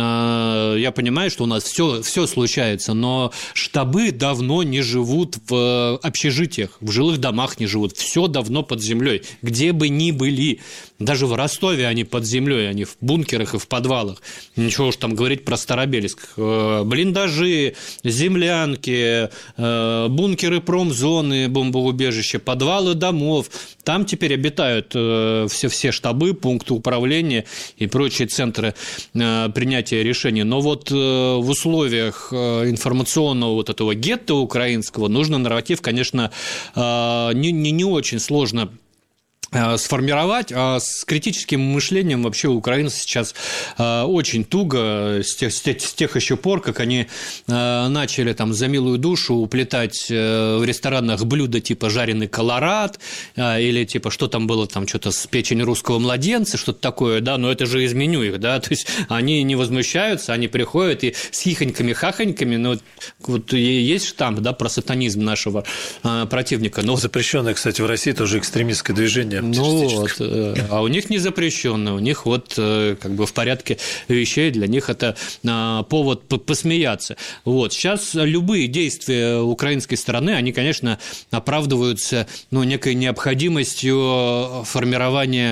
я понимаю, что у нас все, все случается, но штабы давно не живут в общежитиях, в жилых домах не живут, все давно под землей, где бы ни были. Даже в Ростове они под землей, они в бункерах и в подвалах. Ничего уж там говорить про Старобельск. Блиндажи, землянки, бункеры промзоны, бомбоубежища, подвалы домов. Там теперь обитают все, все штабы, пункты управления и прочие центры принятия решений. Но вот в условиях информационного вот этого гетто украинского нужно нарратив, конечно, не, не, не очень сложно сформировать, а с критическим мышлением вообще у украинцев сейчас очень туго с тех, с тех еще пор, как они начали там за милую душу уплетать в ресторанах блюда типа жареный колорад или типа что там было, там что-то с печень русского младенца, что-то такое, да, но это же из меню их, да, то есть они не возмущаются, они приходят и с хихоньками-хахоньками, ну вот есть штамп, да, про сатанизм нашего противника. Но... Запрещенное, кстати, в России тоже экстремистское движение. Ну вот, а у них не запрещено, у них вот как бы в порядке вещей, для них это повод посмеяться. Вот. Сейчас любые действия украинской стороны, они, конечно, оправдываются, ну, некой необходимостью формирования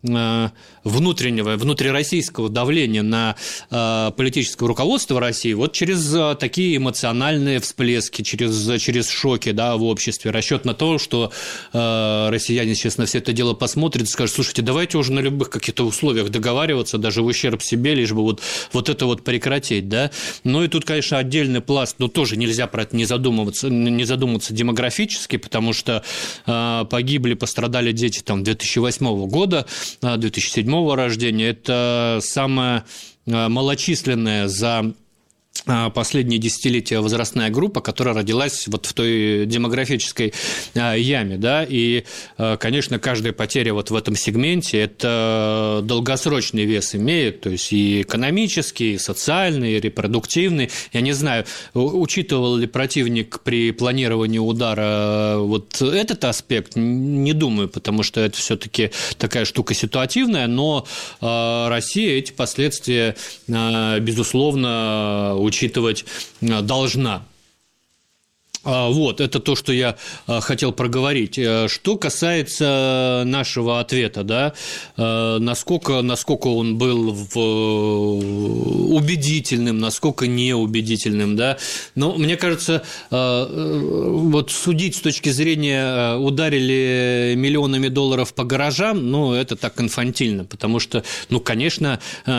внутреннего, внутрироссийского давления на э, политическое руководство России вот через э, такие эмоциональные всплески, через, через шоки, да, в обществе, расчет на то, что э, россияне сейчас на все это дело посмотрят и скажут: слушайте, давайте уже на любых каких-то условиях договариваться, даже в ущерб себе, лишь бы вот, вот это вот прекратить, да. Ну и тут, конечно, отдельный пласт, но тоже нельзя про это не задумываться, не задумываться демографически, потому что э, погибли, пострадали дети там две тысячи восьмого года, две тысячи седьмого рождения, это самое малочисленное за последние десятилетия возрастная группа, которая родилась вот в той демографической яме, да, и, конечно, каждая потеря вот в этом сегменте – это долгосрочный вес имеет, то есть и экономический, и социальный, и репродуктивный. Я не знаю, учитывал ли противник при планировании удара вот этот аспект, не думаю, потому что это все-таки такая штука ситуативная, но Россия эти последствия, безусловно, учитывать должна. Вот, это то, что я хотел проговорить. Что касается нашего ответа, да, насколько, насколько он был убедительным, насколько неубедительным, да, но мне кажется, вот судить с точки зрения ударили миллионами долларов по гаражам, ну, это так инфантильно, потому что, ну, конечно,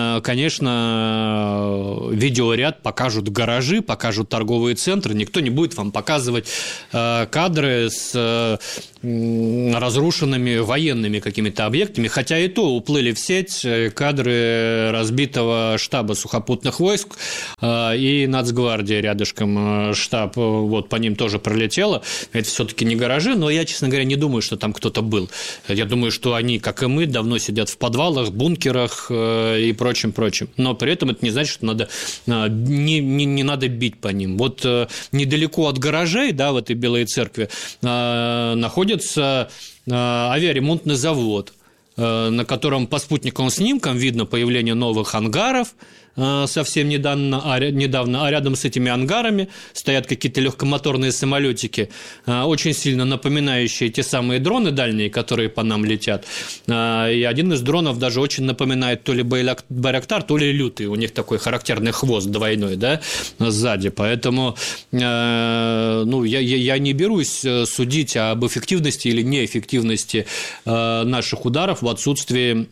конечно, видеоряд покажут гаражи, покажут торговые центры, никто не будет вам показывать показывать кадры с разрушенными военными какими-то объектами, хотя и то уплыли в сеть кадры разбитого штаба сухопутных войск и Нацгвардии рядышком штаб, вот по ним тоже пролетело. Это все-таки не гаражи, но я, честно говоря, не думаю, что там кто-то был. Я думаю, что они, как и мы, давно сидят в подвалах, бункерах и прочим-прочим. Но при этом это не значит, что надо, не, не, не надо бить по ним. Вот недалеко от гаража, да, в этой Белой Церкви, находится авиаремонтный завод, на котором по спутниковым снимкам видно появление новых ангаров совсем недавно, а, недавно, а рядом с этими ангарами стоят какие-то легкомоторные самолетики, очень сильно напоминающие те самые дроны дальние, которые по нам летят. И один из дронов даже очень напоминает то ли Байрактар, то ли Лютый. У них такой характерный хвост двойной, да, сзади. Поэтому ну, я, я не берусь судить об эффективности или неэффективности наших ударов в отсутствии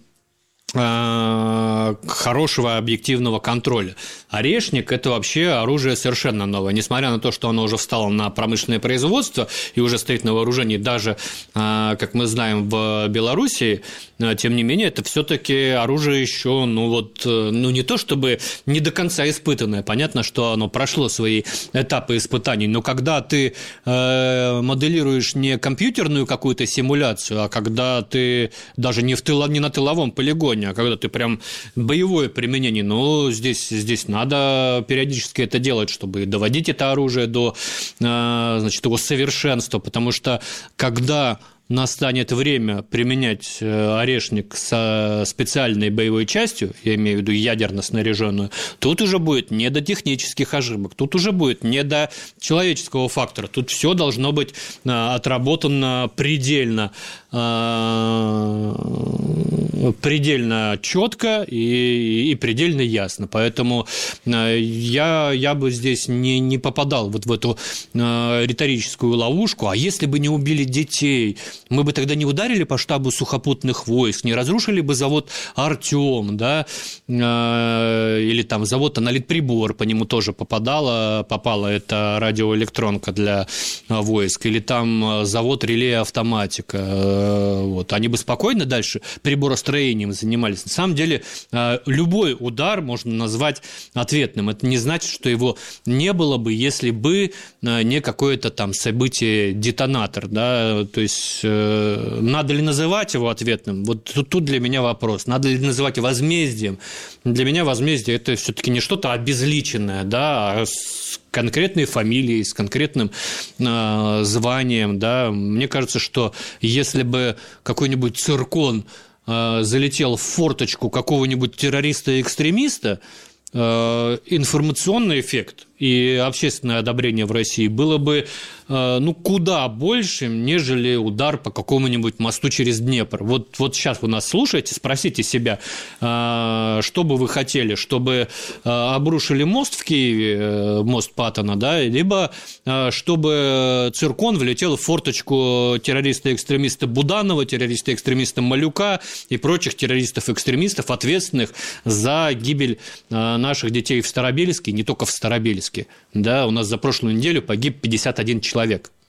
хорошего объективного контроля. Орешник – это вообще оружие совершенно новое. Несмотря на то, что оно уже встало на промышленное производство и уже стоит на вооружении даже, как мы знаем, в Белоруссии, тем не менее, это все-таки оружие еще, ну вот, ну не то чтобы не до конца испытанное. Понятно, что оно прошло свои этапы испытаний, но когда ты моделируешь не компьютерную какую-то симуляцию, а когда ты даже не, в тыло, не на тыловом полигоне, а когда ты прям боевое применение, ну, здесь, здесь надо периодически это делать, чтобы доводить это оружие до, значит, его совершенства, потому что когда настанет время применять орешник со специальной боевой частью, я имею в виду ядерно снаряженную, тут уже будет не до технических ошибок, тут уже будет не до человеческого фактора, тут все должно быть отработано предельно, предельно четко и, и предельно ясно. Поэтому я, я бы здесь не, не попадал вот в эту риторическую ловушку. А если бы не убили детей, мы бы тогда не ударили по штабу сухопутных войск, не разрушили бы завод «Артем», да, или там завод «Аналитприбор», по нему тоже попадала, попала эта радиоэлектронка для войск, или там завод «Реле Автоматика». Вот. Они бы спокойно дальше приборостроением занимались. На самом деле, любой удар можно назвать ответным. Это не значит, что его не было бы, если бы не какое-то там событие-детонатор, да, то есть надо ли называть его ответным? Вот тут, тут для меня вопрос. Надо ли называть возмездием? Для меня возмездие – это все-таки не что-то обезличенное, да, а с конкретной фамилией, с конкретным э, званием, да. Мне кажется, что если бы какой-нибудь циркон э, залетел в форточку какого-нибудь террориста-экстремиста, э, информационный эффект и общественное одобрение в России было бы ну, куда большим, нежели удар по какому-нибудь мосту через Днепр. Вот, вот сейчас вы нас слушаете, спросите себя, что бы вы хотели, чтобы обрушили мост в Киеве, мост Паттона, да, либо чтобы циркон влетел в форточку террориста-экстремиста Буданова, террориста-экстремиста Малюка и прочих террористов-экстремистов, ответственных за гибель наших детей в Старобельске, не только в Старобельске. Да, у нас за прошлую неделю погиб пятьдесят один человек.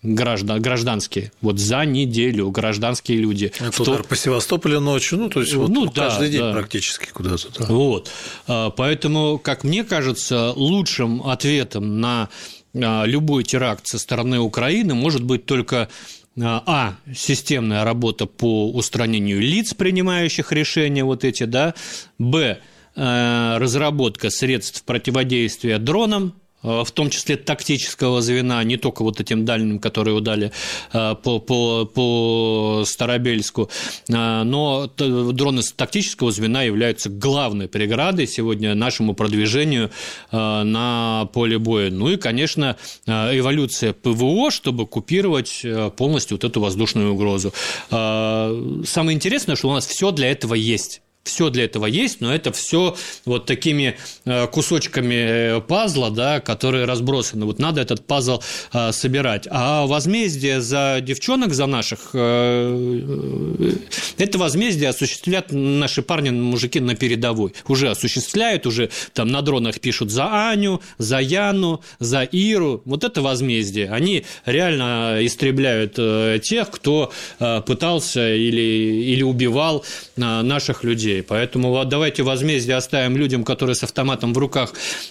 граждан, гражданские. Вот за неделю гражданские люди. Это удар то... по Севастополю ночью, ну, то есть вот ну, да, каждый день да. практически куда-то. Да. Вот. Поэтому, как мне кажется, лучшим ответом на любой теракт со стороны Украины может быть только а. системная работа по устранению лиц, принимающих решения вот эти, да, б. разработка средств противодействия дронам, в том числе тактического звена, не только вот этим дальним, которые удали по, по, по Старобельску, но дроны тактического звена являются главной преградой сегодня нашему продвижению на поле боя. Ну и, конечно, эволюция ПВО, чтобы купировать полностью вот эту воздушную угрозу. Самое интересное, что у нас все для этого есть. Все для этого есть, но это все вот такими кусочками пазла, да, которые разбросаны. Вот надо этот пазл а, собирать. А возмездие за девчонок, за наших, э, это возмездие осуществляют наши парни, мужики на передовой. Уже осуществляют, уже там на дронах пишут за Аню, за Яну, за Иру. Вот это возмездие. Они реально истребляют э, тех, кто э, пытался или, или убивал э, наших людей. Поэтому вот давайте возмездие оставим людям, которые с автоматом в руках,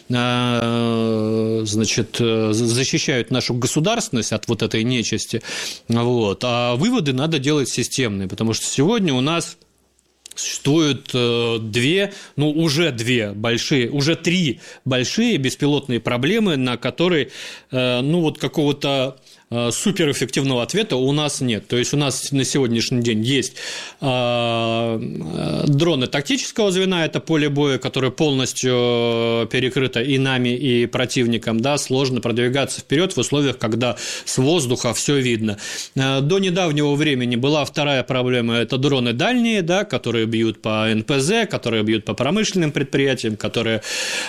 значит, защищают нашу государственность от вот этой нечисти. Вот. А выводы надо делать системные, потому что сегодня у нас существуют две, ну, уже две большие, уже три большие беспилотные проблемы, на которые, ну, вот какого-то суперэффективного ответа у нас нет. То есть у нас на сегодняшний день есть дроны тактического звена, это поле боя, которое полностью перекрыто и нами, и противником, да, сложно продвигаться вперед в условиях, когда с воздуха все видно. До недавнего времени была вторая проблема, это дроны дальние, да, которые бьют по эн пэ зэ, которые бьют по промышленным предприятиям, которые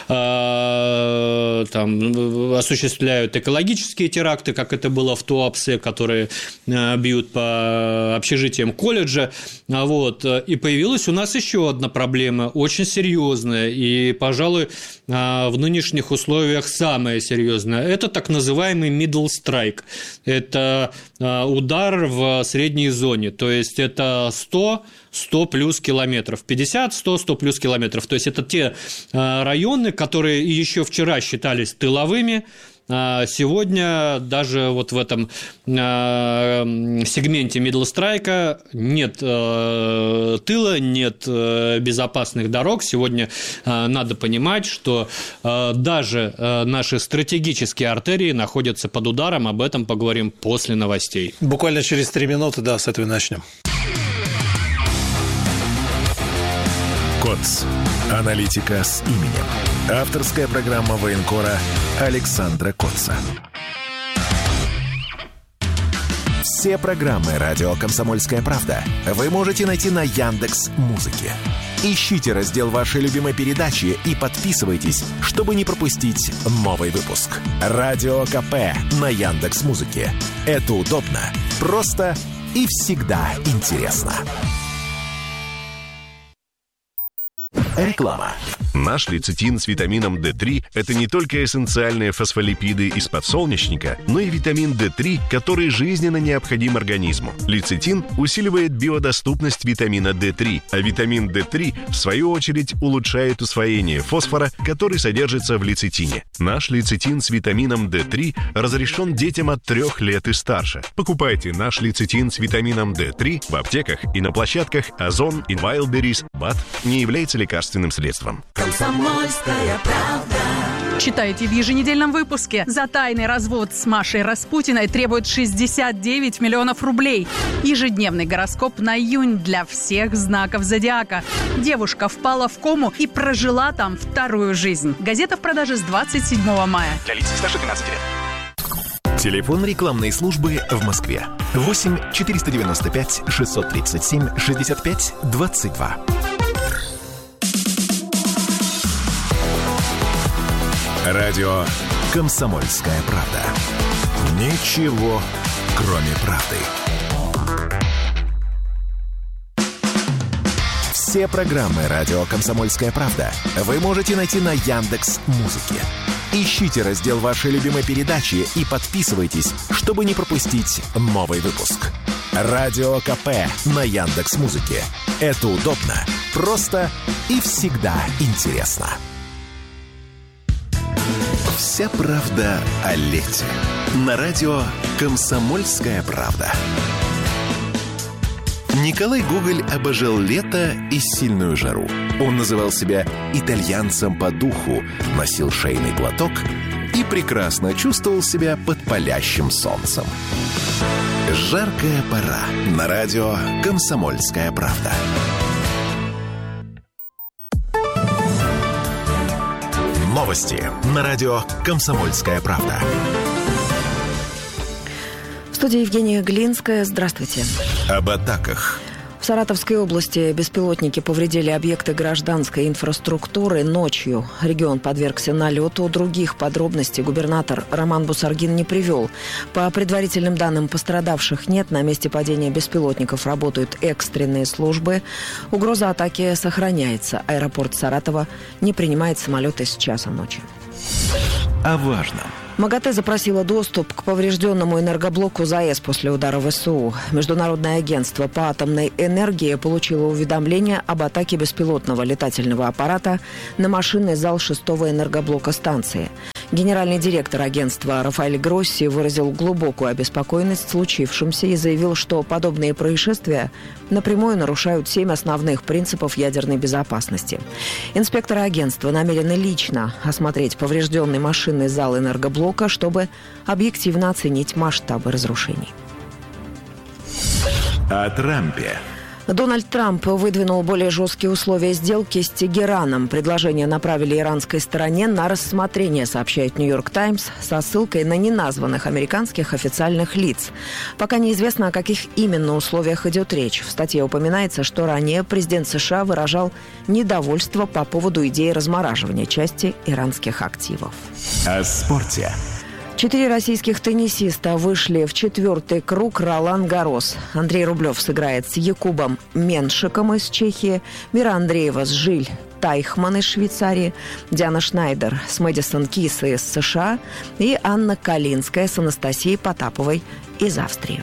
э, там, осуществляют экологические теракты, как это было в Туапсе, которые бьют по общежитиям колледжа. Вот. И появилась у нас еще одна проблема, очень серьезная, и, пожалуй, в нынешних условиях самая серьезная. Это так называемый middle strike. Это удар в средней зоне, то есть это сто сто плюс километров, пятьдесят, сто, сто плюс километров. То есть это те районы, которые еще вчера считались тыловыми, сегодня даже вот в этом сегменте middle strike нет тыла, нет безопасных дорог. Сегодня надо понимать, что даже наши стратегические артерии находятся под ударом. Об этом поговорим после новостей. Буквально через три минуты, да, с этого начнем. КОЦ. Аналитика с именем. Авторская программа военкора Александра Коца. Все программы «Радио Комсомольская правда» вы можете найти на Яндекс.Музыке. Ищите раздел вашей любимой передачи и подписывайтесь, чтобы не пропустить новый выпуск. Радио КП на Яндекс.Музыке. Это удобно, просто и всегда интересно. Реклама. Наш лецитин с витамином дэ три – это не только эссенциальные фосфолипиды из подсолнечника, но и витамин дэ три, который жизненно необходим организму. Лецитин усиливает биодоступность витамина дэ три, а витамин дэ три, в свою очередь, улучшает усвоение фосфора, который содержится в лецитине. Наш лецитин с витамином дэ три разрешен детям от трех лет и старше. Покупайте наш лецитин с витамином дэ три в аптеках и на площадках Озон и Wildberries. БАД не является лекарственным средством. Комсомольская правда. Читайте в еженедельном выпуске. За тайный развод с Машей Распутиной требует шестьдесят девять миллионов рублей. Ежедневный гороскоп на июнь для всех знаков зодиака. Девушка впала в кому и прожила там вторую жизнь. Газета в продаже с двадцать седьмого мая. Для лиц старше двенадцати лет. Телефон рекламной службы в Москве. восемь четыреста девяносто пять шестьсот тридцать семь шестьдесят пять двадцать два. Радио «Комсомольская правда». Ничего, кроме правды. Все программы «Радио Комсомольская правда» вы можете найти на Яндекс.Музыке. Ищите раздел вашей любимой передачи и подписывайтесь, чтобы не пропустить новый выпуск. Радио КП на Яндекс.Музыке. Это удобно, просто и всегда интересно. Вся правда о лете. На радио «Комсомольская правда». Николай Гоголь обожал лето и сильную жару. Он называл себя итальянцем по духу, носил шейный платок и прекрасно чувствовал себя под палящим солнцем. Жаркая пора. На радио «Комсомольская правда». Новости на радио «Комсомольская правда». В студии Евгения Глинская. Здравствуйте. Об атаках. В Саратовской области беспилотники повредили объекты гражданской инфраструктуры ночью. Регион подвергся налету. Других подробностей губернатор Роман Бусаргин не привел. По предварительным данным, пострадавших нет. На месте падения беспилотников работают экстренные службы. Угроза атаки сохраняется. Аэропорт Саратова не принимает самолеты с часа ночи. О важном. МАГАТЭ запросила доступ к поврежденному энергоблоку ЗАЭС после удара ВСУ. Международное агентство по атомной энергии получило уведомление об атаке беспилотного летательного аппарата на машинный зал шестого энергоблока станции. Генеральный директор агентства Рафаэль Гросси выразил глубокую обеспокоенность случившимся и заявил, что подобные происшествия напрямую нарушают семь основных принципов ядерной безопасности. Инспекторы агентства намерены лично осмотреть поврежденный машинный зал энергоблока, чтобы объективно оценить масштабы разрушений. О Трампе. Дональд Трамп выдвинул более жесткие условия сделки с Тегераном. Предложение направили иранской стороне на рассмотрение, сообщает «Нью-Йорк Таймс», со ссылкой на неназванных американских официальных лиц. Пока неизвестно, о каких именно условиях идет речь. В статье упоминается, что ранее президент США выражал недовольство по поводу идеи размораживания части иранских активов. О спорте. Четыре российских теннисиста вышли в четвертый круг Ролан-Гаррос. Андрей Рублев сыграет с Якубом Меншиком из Чехии, Мира Андреева с Жиль Тайхман из Швейцарии, Диана Шнайдер с Мэдисон Кис из США и Анна Калинская с Анастасией Потаповой из Австрии.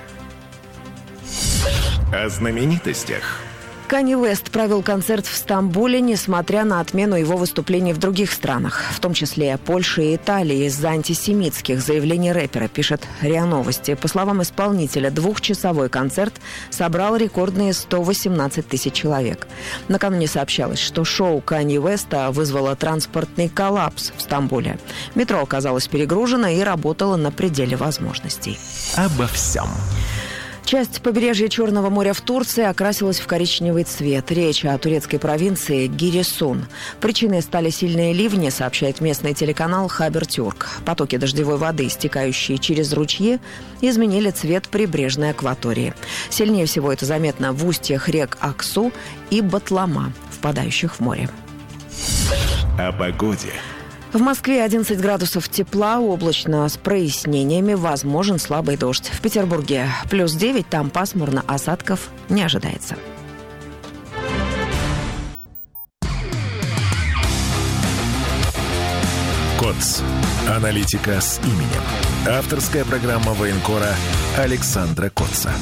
О знаменитостях. Канье Уэст провел концерт в Стамбуле, несмотря на отмену его выступлений в других странах, в том числе Польше и Италии, из-за антисемитских заявлений рэпера, пишет РИА Новости. По словам исполнителя, двухчасовой концерт собрал рекордные сто восемнадцать тысяч человек. Накануне сообщалось, что шоу Канье Уэста вызвало транспортный коллапс в Стамбуле. Метро оказалось перегружено и работало на пределе возможностей. Обо всем. Часть побережья Черного моря в Турции окрасилась в коричневый цвет. Речь о турецкой провинции Гирисун. Причиной стали сильные ливни, сообщает местный телеканал Хабертюрк. Потоки дождевой воды, стекающие через ручьи, изменили цвет прибрежной акватории. Сильнее всего это заметно в устьях рек Аксу и Батлама, впадающих в море. О погоде. В Москве одиннадцать градусов тепла, облачно с прояснениями, возможен слабый дождь. В Петербурге плюс девять, там пасмурно, осадков не ожидается. КОЦ. Аналитика с именем. Авторская программа военкора Александра Котца.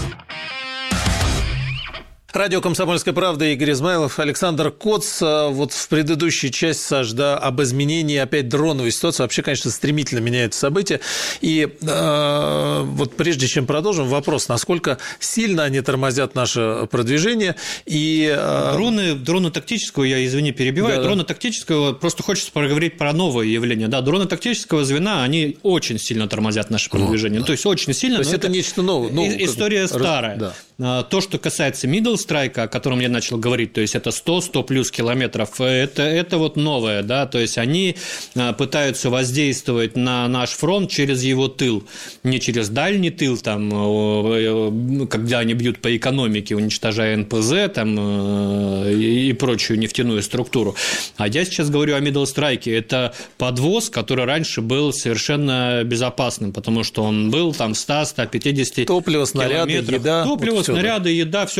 Радио «Комсомольская правда», Игорь Измайлов, Александр Коц. Вот в предыдущей части, Саш, да, об изменении опять дроновой ситуации. Вообще, конечно, стремительно меняются события. И э, вот прежде чем продолжим, вопрос, насколько сильно они тормозят наше продвижение. И, э... Дроны, дроны тактического, я, извини, перебиваю, да, дроны да. тактического, просто хочется поговорить про новое явление. Да, дроны тактического звена, они очень сильно тормозят наше продвижение. Ну, да. То есть, очень сильно. То есть, это, это нечто новое. новое история как... старая. Да. То, что касается middle страйка, о котором я начал говорить, то есть это сто сто плюс километров, это, это вот новое, да, то есть они пытаются воздействовать на наш фронт через его тыл, не через дальний тыл, там, когда они бьют по экономике, уничтожая эн пэ зэ там, и прочую нефтяную структуру. А я сейчас говорю о middle страйке, это подвоз, который раньше был совершенно безопасным, потому что он был там сто - сто пятьдесят топливо, снаряды, километров. Еда. Топливо, вот снаряды, еда, все что угодно.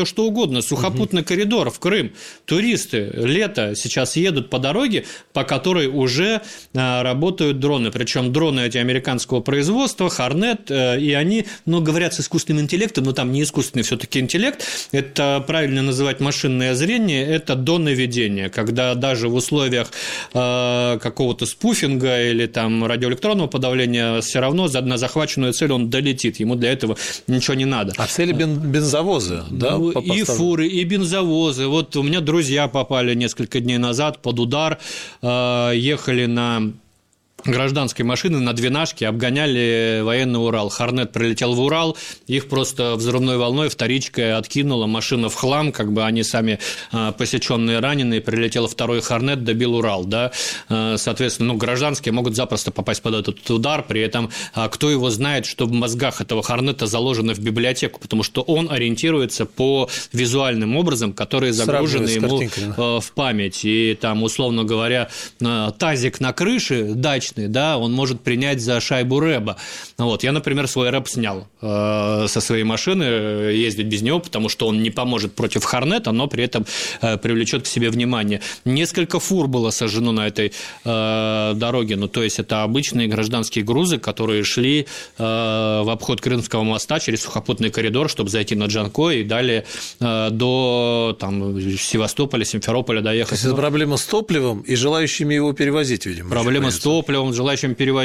удобно. Сухопутный угу. коридор в Крым. Туристы лето сейчас едут по дороге, по которой уже а, работают дроны. Причем дроны эти американского производства, Hornet, а, и они, ну, говорят с искусственным интеллектом, но там не искусственный все-таки интеллект. Это правильно называть машинное зрение, это донаведение, когда даже в условиях а, какого-то спуфинга или там радиоэлектронного подавления все равно на захваченную цель он долетит. Ему для этого ничего не надо. А цели бензовозы, да? Ну, и фуры, и бензовозы. Вот у меня друзья попали несколько дней назад под удар, ехали на гражданской машины на двенашке, обгоняли военный Урал. Хорнет прилетел в Урал, их просто взрывной волной вторичкой откинула, машина в хлам, как бы они сами посеченные, раненые, прилетел второй Хорнет, добил Урал, да, соответственно, ну, гражданские могут запросто попасть под этот удар, при этом кто его знает, что в мозгах этого Хорнета заложено в библиотеку, потому что он ориентируется по визуальным образом, которые загружены ему да. в память, и там, условно говоря, тазик на крыше дачный, да, он может принять за шайбу рэба. Вот. Я, например, свой рэб снял э, со своей машины, ездить без него, потому что он не поможет против Хорнета, но при этом э, привлечет к себе внимание. Несколько фур было сожжено на этой э, дороге, ну, то есть это обычные гражданские грузы, которые шли э, в обход Крымского моста через сухопутный коридор, чтобы зайти на Джанкой и далее э, до там, Севастополя, Симферополя доехать. То есть это проблема с топливом и желающими его перевозить, видимо. Проблема с топливом, желающим перевозить.